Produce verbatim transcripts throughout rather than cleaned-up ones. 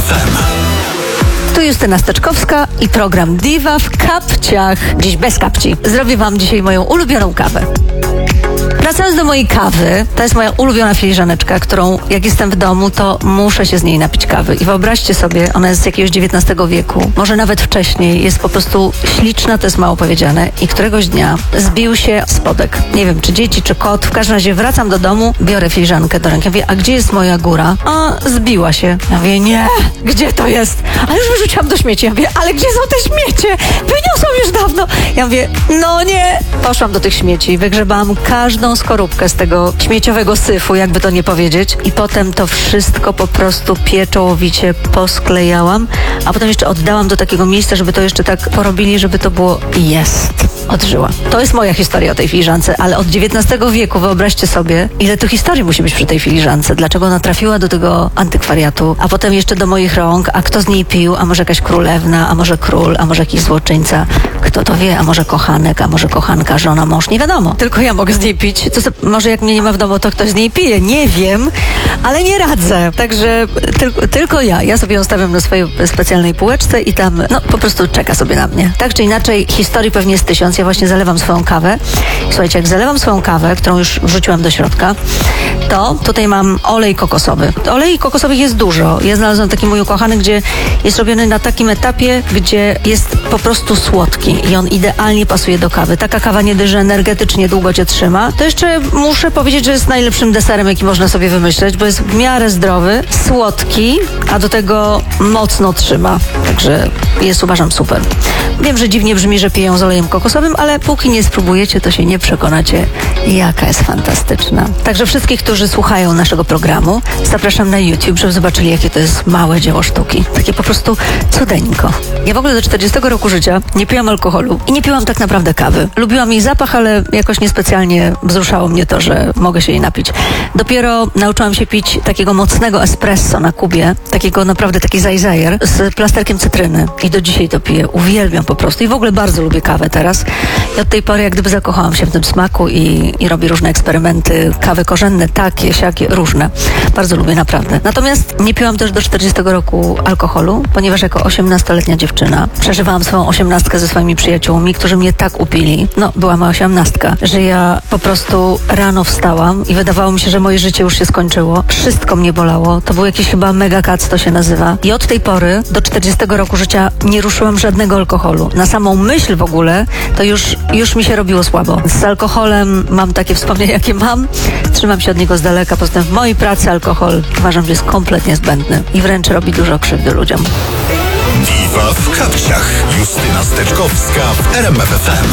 F M. Tu Justyna Steczkowska i program Diva w kapciach. Dziś bez kapci. Zrobię wam dzisiaj moją ulubioną kawę. Wracając do mojej kawy, to jest moja ulubiona filiżaneczka, którą jak jestem w domu, to muszę się z niej napić kawy. I wyobraźcie sobie, ona jest z jakiegoś dziewiętnastego wieku, może nawet wcześniej, jest po prostu śliczna, to jest mało powiedziane. I któregoś dnia zbił się spodek. Nie wiem, czy dzieci, czy kot. W każdym razie wracam do domu, biorę filiżankę do ręki. Ja mówię, a gdzie jest moja góra? A, zbiła się. Ja mówię, nie, gdzie to jest? A już wyrzuciłam do śmieci. Ja mówię, ale gdzie są te śmiecie? Wyniosłam już dawno. Ja mówię, no nie. Poszłam do tych śmieci, wygrzebałam każdą skorupkę z tego śmieciowego syfu, jakby to nie powiedzieć. I potem to wszystko po prostu pieczołowicie posklejałam, a potem jeszcze oddałam do takiego miejsca, żeby to jeszcze tak porobili, żeby to było jest. Odżyła. To jest moja historia o tej filiżance, ale od dziewiętnastego wieku wyobraźcie sobie, ile tu historii musi być przy tej filiżance. Dlaczego ona trafiła do tego antykwariatu, a potem jeszcze do moich rąk, a kto z niej pił, a może jakaś królewna, a może król, a może jakiś złoczyńca. Kto to wie, a może kochanek, a może kochanka, żona, mąż, nie wiadomo. Tylko ja mogę z niej pić. To so, może jak mnie nie ma w domu, to ktoś z niej pije. Nie wiem, ale nie radzę. Także tylko, tylko ja. Ja sobie ją stawiam na swojej specjalnej półeczce i tam, no, po prostu czeka sobie na mnie. Tak czy inaczej, historii pewnie jest tysiąc. Ja właśnie zalewam swoją kawę. Słuchajcie, jak zalewam swoją kawę, którą już wrzuciłam do środka, to tutaj mam olej kokosowy. Olej kokosowych jest dużo. Ja znalazłam taki mój ukochany, gdzie jest robiony na takim etapie, gdzie jest po prostu słodki i on idealnie pasuje do kawy. Taka kawa nie dość, że energetycznie długo cię trzyma, to jeszcze muszę powiedzieć, że jest najlepszym deserem, jaki można sobie wymyśleć, bo jest w miarę zdrowy, słodki, a do tego mocno trzyma. Także jest, uważam, super. Wiem, że dziwnie brzmi, że piję z olejem kokosowym, ale póki nie spróbujecie, to się nie przekonacie, jaka jest fantastyczna. Także wszystkich, którzy słuchają naszego programu, zapraszam na YouTube, żeby zobaczyli, jakie to jest małe dzieło sztuki. Takie po prostu cudeńko. Ja w ogóle do czterdziestego roku życia nie piłam alkoholu i nie piłam tak naprawdę kawy. Lubiłam jej zapach, ale jakoś niespecjalnie wzruszało mnie to, że mogę się jej napić. Dopiero nauczyłam się pić takiego mocnego espresso na kubie, takiego naprawdę taki zajzajer z plasterkiem cytryny i do dzisiaj to piję. Uwielbiam po prostu i w ogóle bardzo lubię kawę teraz. I od tej pory jak gdyby zakochałam się w tym smaku i, i robię różne eksperymenty, kawy korzenne, takie, siakie, różne. Bardzo lubię, naprawdę. Natomiast nie piłam też do czterdziestego roku alkoholu, ponieważ jako osiemnastoletnia dziewczyna przeżywałam swoją osiemnastkę ze swoimi przyjaciółmi, którzy mnie tak upili. No, była moja osiemnastka, że ja po prostu rano wstałam i wydawało mi się, że moje życie już się skończyło. Wszystko mnie bolało. To był jakiś chyba megakac, to się nazywa. I od tej pory do czterdziestego roku życia nie ruszyłam żadnego alkoholu. Na samą myśl w ogóle to już, już mi się robiło słabo. Z alkoholem mam takie wspomnienia, jakie mam. Trzymam się od niego z daleka. Poza tym w mojej pracy alkohol uważam, że jest kompletnie zbędny i wręcz robi dużo krzywdy ludziom. Diva w kapciach. Justyna Steczkowska w R M F F M.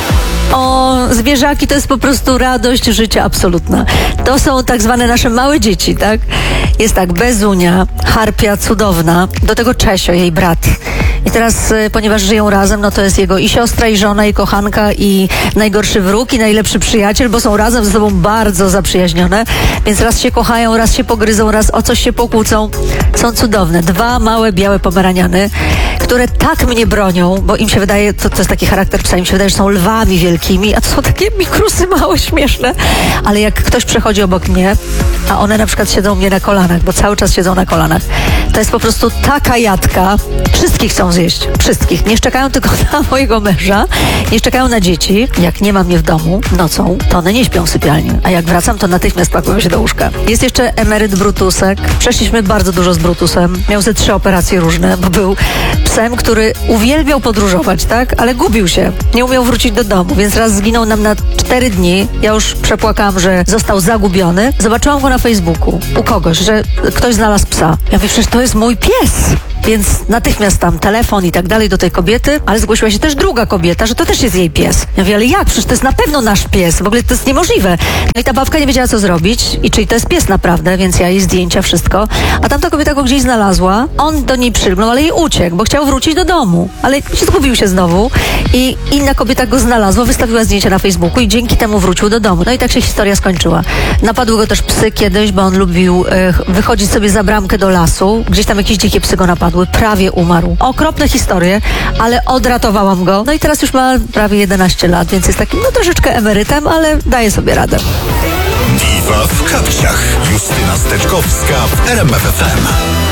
O, zwierzaki to jest po prostu radość życia absolutna. To są tak zwane nasze małe dzieci, tak? Jest tak, Bezunia, harpia cudowna, do tego Czesio, jej brat. I teraz, y, ponieważ żyją razem, no to jest jego i siostra, i żona, i kochanka, i najgorszy wróg, i najlepszy przyjaciel, bo są razem ze sobą bardzo zaprzyjaźnione, więc raz się kochają, raz się pogryzą, raz o coś się pokłócą. Są cudowne. Dwa małe, białe pomeraniany, które tak mnie bronią, bo im się wydaje, to, to jest taki charakter psa, im się wydaje, że są lwami wielkimi, a to są takie mikrusy małe, śmieszne. Ale jak ktoś przechodzi obok mnie, a one na przykład siedzą mnie na kolanach, bo cały czas siedzą na kolanach, to jest po prostu taka jadka. Wszystkich chcą zjeść. Wszystkich. Nie szczekają tylko na mojego męża, nie szczekają na dzieci. Jak nie ma mnie w domu nocą, to one nie śpią w sypialni. A jak wracam, to natychmiast pakują się do łóżka. Jest jeszcze emeryt Brutusek. Przeszliśmy bardzo dużo z Brutusem. Miał ze trzy operacje różne, bo był psem, który uwielbiał podróżować, tak? Ale gubił się. Nie umiał wrócić do domu, więc raz zginął nam na cztery dni. Ja już przepłakałam, że został zagubiony. Zobaczyłam go na Facebooku u kogoś, że ktoś znalazł psa. Ja mówię, przecież to jest mój pies. Więc natychmiast tam telefon i tak dalej do tej kobiety, ale zgłosiła się też druga kobieta, że to też jest jej pies. Ja mówię, ale jak? Przecież to jest na pewno nasz pies. W ogóle to jest niemożliwe. No i ta babka nie wiedziała, co zrobić i czyli to jest pies naprawdę, więc ja jej zdjęcia, wszystko. A tamta kobieta go gdzieś znalazła, on do niej przygnął, ale jej uciekł, bo chciał wrócić do domu. Ale zgubił się znowu i inna kobieta go znalazła, wystawiła zdjęcia na Facebooku i dzięki temu wrócił do domu. No i tak się historia skończyła. Napadły go też psy kiedyś, bo on lubił e, wychodzić sobie za bramkę do lasu. Gdzieś tam jakieś dzikie psy go napadły. Prawie umarł. Okropne historie, ale odratowałam go. No i teraz już ma prawie jedenaście lat, więc jest takim, no troszeczkę emerytem, ale daje sobie radę. Diva w kapciach. Justyna Steczkowska w R M F F M.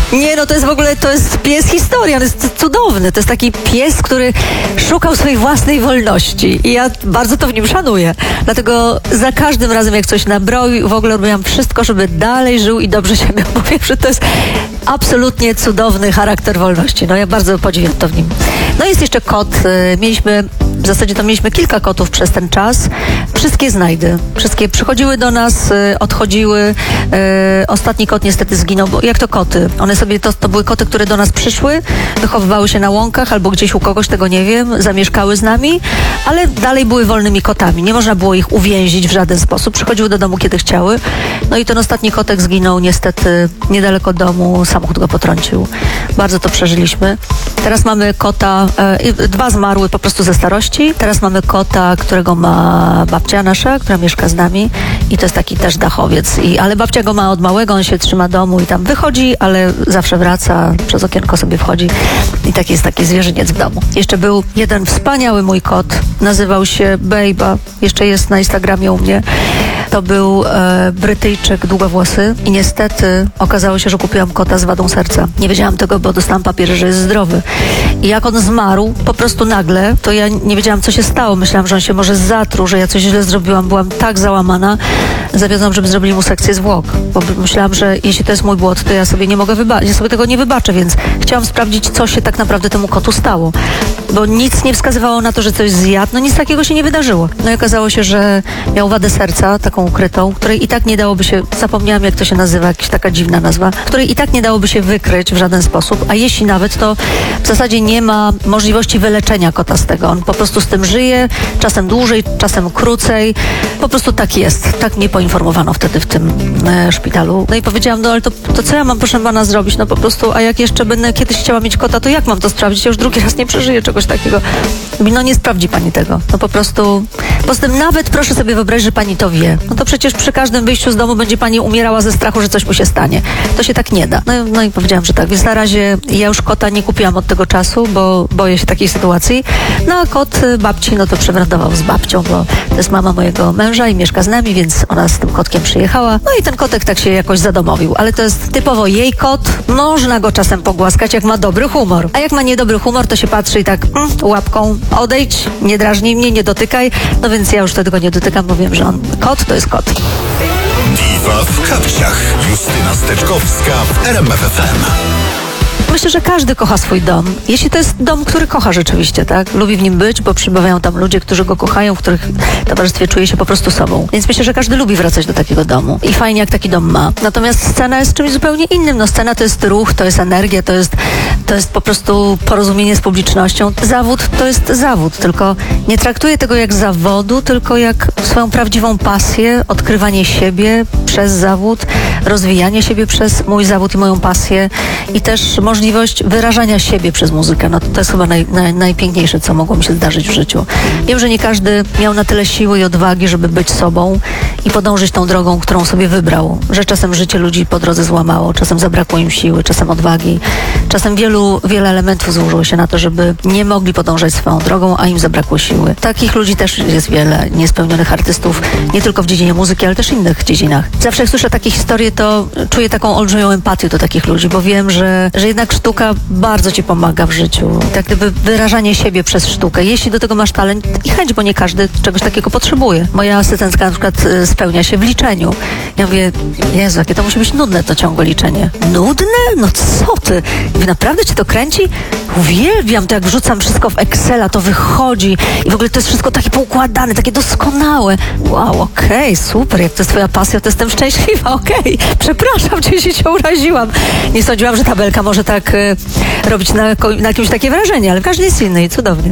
Nie, no to jest w ogóle, to jest pies historia, on jest cudowny. To jest taki pies, który szukał swojej własnej wolności i ja bardzo to w nim szanuję. Dlatego za każdym razem, jak coś nabroił, w ogóle robiłam wszystko, żeby dalej żył i dobrze się miał. Powiem, że to jest absolutnie cudowny charakter wolności. No ja bardzo podziwiam to w nim. No jest jeszcze kot. Mieliśmy, w zasadzie to mieliśmy kilka kotów przez ten czas. Wszystkie znajdy. Wszystkie przychodziły do nas, odchodziły. Ostatni kot niestety zginął, bo jak to koty? One sobie, to, to były koty, które do nas przyszły, wychowywały się na łąkach albo gdzieś u kogoś, tego nie wiem, zamieszkały z nami, ale dalej były wolnymi kotami. Nie można było ich uwięzić w żaden sposób. Przychodziły do domu, kiedy chciały. No i ten ostatni kotek zginął niestety niedaleko domu. Samochód go potrącił. Bardzo to przeżyliśmy. Teraz mamy kota, e, dwa zmarły po prostu ze starości. Teraz mamy kota, którego ma babcia nasza, która mieszka z nami i to jest taki też dachowiec. I, ale babcia go ma od małego, on się trzyma domu i tam wychodzi, ale zawsze wraca, przez okienko sobie wchodzi i taki jest taki zwierzyniec w domu. Jeszcze był jeden wspaniały mój kot, nazywał się Bejba, jeszcze jest na Instagramie u mnie. To był e, Brytyjczyk długowłosy i niestety okazało się, że kupiłam kota z wadą serca. Nie wiedziałam tego, bo dostałam papiery, że jest zdrowy. I jak on zmarł, po prostu nagle, to ja nie wiedziałam, co się stało. Myślałam, że on się może zatruł, że ja coś źle zrobiłam. Byłam tak załamana. Zawiodłam, żeby zrobili mu sekcję zwłok. Bo myślałam, że jeśli to jest mój błąd, to ja sobie nie mogę wybaczyć. Ja sobie tego nie wybaczę, więc chciałam sprawdzić, co się tak naprawdę temu kotu stało. Bo nic nie wskazywało na to, że coś zjadł. No nic takiego się nie wydarzyło. No i okazało się, że miał wadę serca, taką ukrytą, której i tak nie dałoby się, zapomniałam jak to się nazywa, jakaś taka dziwna nazwa, której i tak nie dałoby się wykryć w żaden sposób, a jeśli nawet, to w zasadzie nie ma możliwości wyleczenia kota z tego. On po prostu z tym żyje, czasem dłużej, czasem krócej. Po prostu tak jest. Tak mnie poinformowano wtedy w tym e, szpitalu. No i powiedziałam, no ale to, to co ja mam, proszę pana, zrobić? No po prostu, a jak jeszcze będę kiedyś chciała mieć kota, to jak mam to sprawdzić? Ja już drugi raz nie przeżyję czegoś takiego. No nie sprawdzi pani tego. No po prostu, poza tym nawet proszę sobie wyobrazić, że pani to wie. No to przecież przy każdym wyjściu z domu będzie pani umierała ze strachu, że coś mu się stanie. To się tak nie da. No, no i powiedziałam, że tak. Więc na razie ja już kota nie kupiłam od tego czasu, bo boję się takiej sytuacji. No a kot babci, no to przewędrował z babcią, bo to jest mama mojego męża i mieszka z nami, więc ona z tym kotkiem przyjechała. No i ten kotek tak się jakoś zadomowił. Ale to jest typowo jej kot. Można go czasem pogłaskać, jak ma dobry humor. A jak ma niedobry humor, to się patrzy i tak mm, łapką odejdź, nie drażnij mnie, nie dotykaj. No więc ja już tego nie dotykam, bo wiem, że on kot to jest kot. Diva w kapciach. Justyna Steczkowska w R M F F M. Myślę, że każdy kocha swój dom. Jeśli to jest dom, który kocha rzeczywiście, tak? Lubi w nim być, bo przybywają tam ludzie, którzy go kochają, w których towarzystwie czuje się po prostu sobą. Więc myślę, że każdy lubi wracać do takiego domu. I fajnie, jak taki dom ma. Natomiast scena jest czymś zupełnie innym. No scena to jest ruch, to jest energia, to jest, to jest po prostu porozumienie z publicznością. Zawód to jest zawód, tylko nie traktuję tego jak zawodu, tylko jak swoją prawdziwą pasję, odkrywanie siebie przez zawód, rozwijanie siebie przez mój zawód i moją pasję i też możliwość wyrażania siebie przez muzykę. No to jest chyba naj, naj, najpiękniejsze, co mogło mi się zdarzyć w życiu. Wiem, że nie każdy miał na tyle siły i odwagi, żeby być sobą i podążyć tą drogą, którą sobie wybrał. Że czasem życie ludzi po drodze złamało, czasem zabrakło im siły, czasem odwagi. Czasem wielu, wiele elementów złożyło się na to, żeby nie mogli podążać swoją drogą, a im zabrakło siły. Takich ludzi też jest wiele, niespełnionych artystów, nie tylko w dziedzinie muzyki, ale też w innych dziedzinach. Zawsze jak słyszę takie historie, to czuję taką olbrzymią empatię do takich ludzi, bo wiem, że, że jednak sztuka bardzo ci pomaga w życiu. Tak gdyby wyrażanie siebie przez sztukę. Jeśli do tego masz talent i chęć, bo nie każdy czegoś takiego potrzebuje. Moja asystentka na przykład y, spełnia się w liczeniu. Ja mówię, Jezu, jakie to musi być nudne to ciągłe liczenie. Nudne? No co ty? I naprawdę cię to kręci? Uwielbiam to, jak wrzucam wszystko w Excela, to wychodzi i w ogóle to jest wszystko takie poukładane, takie doskonałe. Wow, okej, okay, super, jak to jest twoja pasja, to jestem szczęśliwa, okej. Okay. Przepraszam cię, jeśli się uraziłam. Nie sądziłam, że tabelka może tak y, robić na, na kimś takie wrażenie, ale każdy jest inny i cudownie.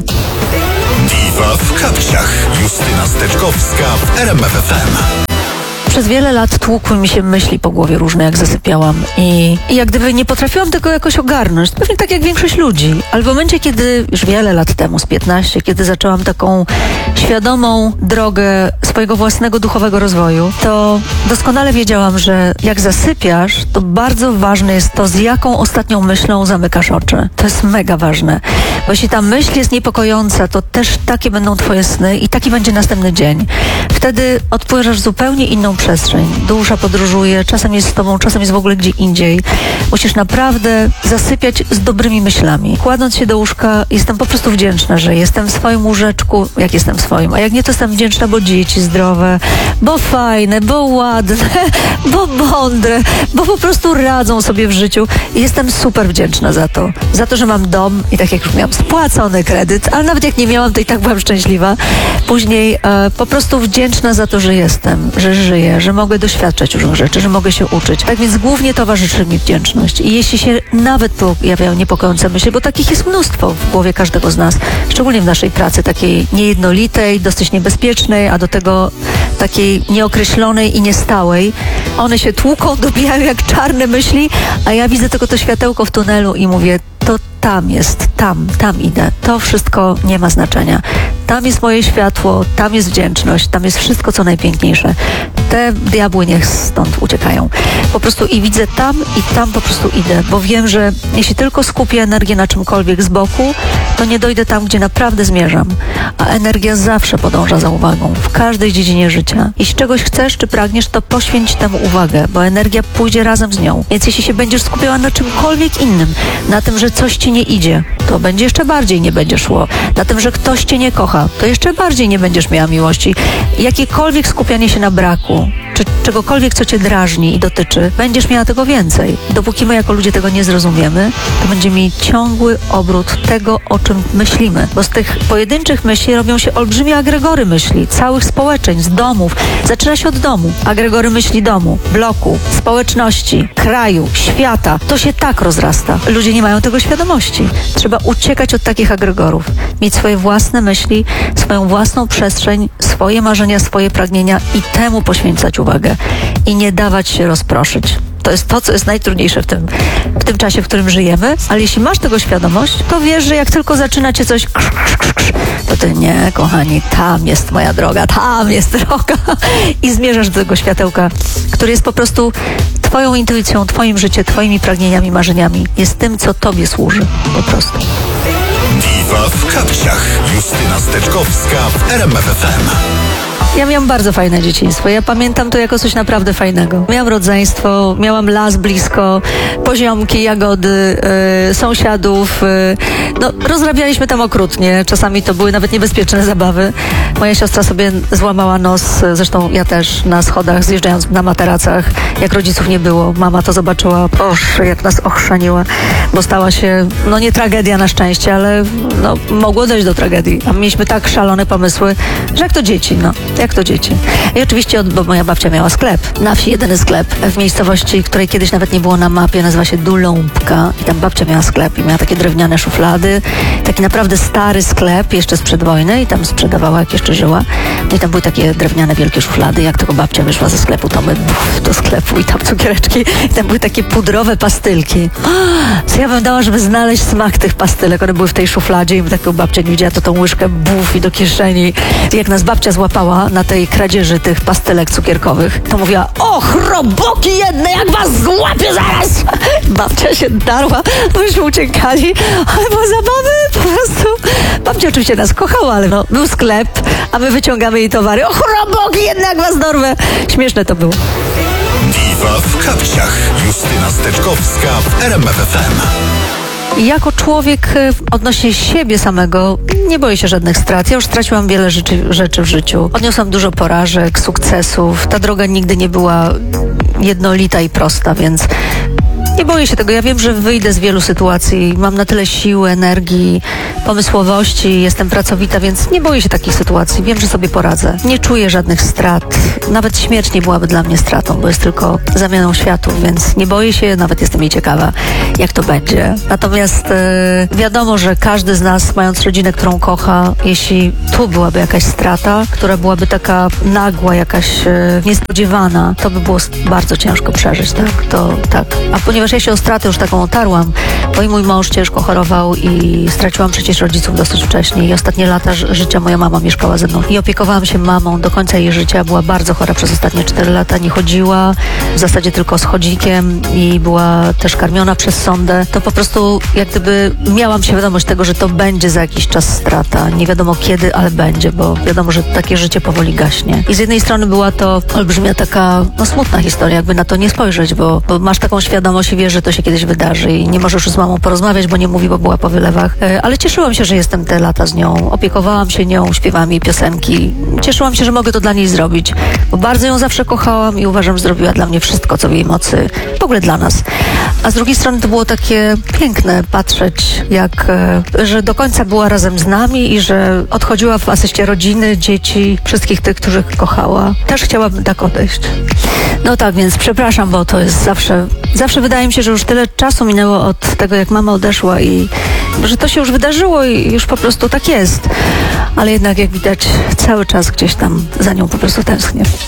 Diva w kapciach. Justyna Steczkowska w R M F F M. Przez wiele lat tłukły mi się myśli po głowie różne, jak zasypiałam i, i jak gdyby nie potrafiłam tego jakoś ogarnąć. Pewnie tak jak większość ludzi. Ale w momencie, kiedy już wiele lat temu, z piętnaście, kiedy zaczęłam taką świadomą drogę swojego własnego duchowego rozwoju, to doskonale wiedziałam, że jak zasypiasz, to bardzo ważne jest to, z jaką ostatnią myślą zamykasz oczy. To jest mega ważne. Bo jeśli ta myśl jest niepokojąca, to też takie będą twoje sny i taki będzie następny dzień. Wtedy odpływasz w zupełnie inną przestrzeń. Dusza podróżuje, czasem jest z tobą, czasem jest w ogóle gdzie indziej. Musisz naprawdę zasypiać z dobrymi myślami. Kładąc się do łóżka, jestem po prostu wdzięczna, że jestem w swoim łóżeczku, jak jestem w swoim. A jak nie, to jestem wdzięczna, bo dzieci zdrowe, bo fajne, bo ładne, bo mądre, bo po prostu radzą sobie w życiu. I jestem super wdzięczna za to. Za to, że mam dom i tak jak już miałam spłacony kredyt, ale nawet jak nie miałam, to i tak byłam szczęśliwa. Później e, po prostu wdzięczna za to, że jestem, że żyję, że mogę doświadczać różnych rzeczy, że mogę się uczyć. Tak więc głównie towarzyszy mi wdzięczność. I jeśli się nawet pojawiają niepokojące myśli, bo takich jest mnóstwo w głowie każdego z nas, szczególnie w naszej pracy, takiej niejednolitej, dosyć niebezpiecznej, a do tego takiej nieokreślonej i niestałej. One się tłuką, dobijają jak czarne myśli, a ja widzę tylko to światełko w tunelu i mówię, to tam jest, tam, tam idę. To wszystko nie ma znaczenia. Tam jest moje światło, tam jest wdzięczność, tam jest wszystko, co najpiękniejsze. Te diabły niech stąd uciekają. Po prostu i widzę tam i tam po prostu idę, bo wiem, że jeśli tylko skupię energię na czymkolwiek z boku, to nie dojdę tam, gdzie naprawdę zmierzam. A energia zawsze podąża za uwagą, w każdej dziedzinie życia. Jeśli czegoś chcesz, czy pragniesz, to poświęć temu uwagę, bo energia pójdzie razem z nią. Więc jeśli się będziesz skupiała na czymkolwiek innym, na tym, że coś ci nie idzie, to będzie jeszcze bardziej nie będzie szło. Na tym, że ktoś cię nie kocha, to jeszcze bardziej nie będziesz miała miłości. Jakiekolwiek skupianie się na braku, czy czegokolwiek, co cię drażni i dotyczy, będziesz miała tego więcej. Dopóki my jako ludzie tego nie zrozumiemy, to będziemy mieli ciągły obrót tego, o czym myślimy. Bo z tych pojedynczych myśli robią się olbrzymie agregory myśli, całych społeczeństw, domów. Zaczyna się od domu. Agregory myśli domu, bloku, społeczności, kraju, świata. To się tak rozrasta. Ludzie nie mają tego świadomości. Trzeba uciekać od takich agregorów. Mieć swoje własne myśli, swoją własną przestrzeń, swoje marzenia, swoje pragnienia i temu poświęcać uwagę. I nie dawać się rozproszyć. To jest to, co jest najtrudniejsze w tym, w tym czasie, w którym żyjemy. Ale jeśli masz tego świadomość, to wiesz, że jak tylko zaczyna cię coś krz, krz, krz, krz, to ty nie, kochani, tam jest moja droga, tam jest droga. I zmierzasz do tego światełka, który jest po prostu twoją intuicją, twoim życiem, twoimi pragnieniami, marzeniami. Jest tym, co tobie służy. Po prostu. Diwa w kapciach. Justyna Steczkowska w R M F F M. Ja miałam bardzo fajne dzieciństwo. Ja pamiętam to jako coś naprawdę fajnego. Miałam rodzeństwo, miałam las blisko, poziomki, jagody, yy, sąsiadów. Yy. No, rozrabialiśmy tam okrutnie. Czasami to były nawet niebezpieczne zabawy. Moja siostra sobie złamała nos, zresztą ja też, na schodach, zjeżdżając na materacach, jak rodziców nie było. Mama to zobaczyła, proszę, jak nas ochrzaniła, bo stała się, no nie tragedia na szczęście, ale no, mogło dojść do tragedii. A mieliśmy tak szalone pomysły, że jak to dzieci, no. Jak to dzieci. I oczywiście, bo moja babcia miała sklep. Na wsi jedyny sklep w miejscowości, której kiedyś nawet nie było na mapie, nazywa się Duląbka. I tam babcia miała sklep i miała takie drewniane szuflady. Taki naprawdę stary sklep, jeszcze sprzed wojny i tam sprzedawała, jak jeszcze żyła. No i tam były takie drewniane wielkie szuflady. Jak tylko babcia wyszła ze sklepu, to my buf, do sklepu i tam cukiereczki. I tam były takie pudrowe pastylki. Co ja bym dała, żeby znaleźć smak tych pastylek. One były w tej szufladzie i taką babcia nie widziała, to tą łyżkę buf i do kieszeni. I jak nas babcia złapała na tej kradzieży tych pastylek cukierkowych, to mówiła, och, roboki jedne, jak was złapię zaraz! Babcia się darła, myśmy uciekali, ale było zabawy, po prostu. Babcia oczywiście nas kochała, ale no, był sklep, a my wyciągamy jej towary. Och, roboki jedne, jak was dorwę! Śmieszne to było. Diwa w kapciach. Justyna Steczkowska w R M F F M. Jako człowiek odnośnie siebie samego nie boję się żadnych strat. Ja już straciłam wiele rzeczy, rzeczy w życiu. Odniosłam dużo porażek, sukcesów. Ta droga nigdy nie była jednolita i prosta, więc nie boję się tego. Ja wiem, że wyjdę z wielu sytuacji. Mam na tyle siły, energii, pomysłowości, jestem pracowita, więc nie boję się takich sytuacji. Wiem, że sobie poradzę. Nie czuję żadnych strat. Nawet śmierć nie byłaby dla mnie stratą, bo jest tylko zamianą światów, więc nie boję się, nawet jestem jej ciekawa, jak to będzie. Natomiast e, wiadomo, że każdy z nas, mając rodzinę, którą kocha, jeśli tu byłaby jakaś strata, która byłaby taka nagła, jakaś e, niespodziewana, to by było bardzo ciężko przeżyć, tak? To tak. A ponieważ ja się o stratę już taką otarłam bo i mój mąż ciężko chorował i straciłam przecież rodziców dosyć wcześnie i ostatnie lata ży- życia moja mama mieszkała ze mną i opiekowałam się mamą do końca jej życia. Była bardzo chora przez ostatnie cztery lata, nie chodziła, w zasadzie tylko z chodzikiem i była też karmiona przez sondę. To po prostu jak gdyby miałam świadomość tego, że to będzie za jakiś czas strata. Nie wiadomo kiedy, ale będzie, bo wiadomo, że takie życie powoli gaśnie. I z jednej strony była to olbrzymia taka, no smutna historia, jakby na to nie spojrzeć, bo, bo masz taką świadomość i wiesz, że to się kiedyś wydarzy i nie możesz już z mamą porozmawiać, bo nie mówi, bo była po wylewach. E, ale cieszyłam się, że jestem te lata z nią. Opiekowałam się nią, śpiewałam jej piosenki. Cieszyłam się, że mogę to dla niej zrobić, bo bardzo ją zawsze kochałam i uważam, że zrobiła dla mnie wszystko, co w jej mocy. W ogóle dla nas. A z drugiej strony to było takie piękne patrzeć, jak, e, że do końca była razem z nami i że odchodziła w asyście rodziny, dzieci, wszystkich tych, których kochała. Też chciałabym tak odejść. No tak, więc przepraszam, bo to jest zawsze, zawsze wydaje mi się, że już tyle czasu minęło od tego, jak mama odeszła i że to się już wydarzyło i już po prostu tak jest. Ale jednak, jak widać, cały czas gdzieś tam za nią po prostu tęsknię.